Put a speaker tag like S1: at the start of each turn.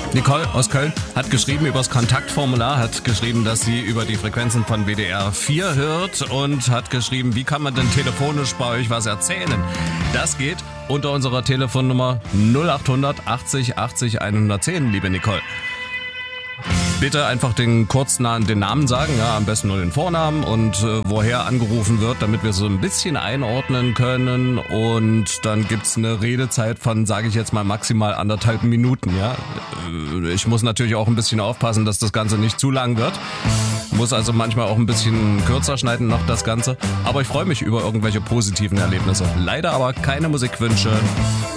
S1: Nicole aus Köln hat geschrieben über das Kontaktformular, hat geschrieben, dass sie über die Frequenzen von WDR 4 hört und hat geschrieben, wie kann man denn telefonisch bei euch was erzählen? Das geht unter unserer Telefonnummer 0800 80 80 110, liebe Nicole. Bitte einfach den Namen sagen, ja, am besten nur den Vornamen und woher angerufen wird, damit wir so ein bisschen einordnen können. Und dann gibt's eine Redezeit von, sage ich jetzt mal, maximal 1,5 Minuten. Ja, ich muss natürlich auch ein bisschen aufpassen, dass das Ganze nicht zu lang wird. Muss also manchmal auch ein bisschen kürzer schneiden noch das Ganze. Aber ich freue mich über irgendwelche positiven Erlebnisse. Leider aber keine Musikwünsche.